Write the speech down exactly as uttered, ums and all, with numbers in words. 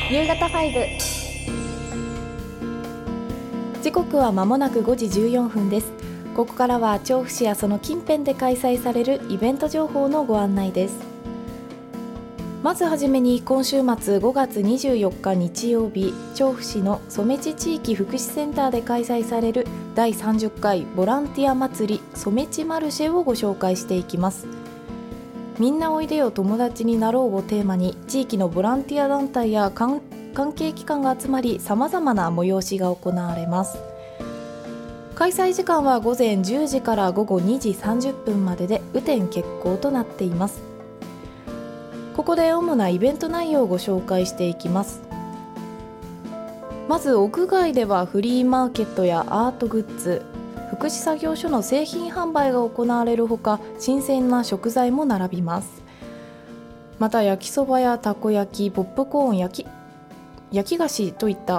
夕方ファイブ、時刻は間もなくごじじゅうよんふんです。ここからは調布市やその近辺で開催されるイベント情報のご案内です。まずはじめに、今週末ごがつにじゅうよっか日曜日、調布市の染地地域福祉センターで開催されるだいさんじゅっかいボランティア祭り染地マルシェをご紹介していきます。みんなおいでよ友達になろうをテーマに、地域のボランティア団体や関係機関が集まり、さまざまな催しが行われます。開催時間はごぜんじゅうじからごごにじさんじゅっぷんまでで、雨天決行となっています。ここで主なイベント内容をご紹介していきます。まず屋外ではフリーマーケットやアートグッズ、福祉作業所の製品販売が行われるほか、新鮮な食材も並びます。また焼きそばやたこ焼き、ポップコーン、焼き焼き菓子といった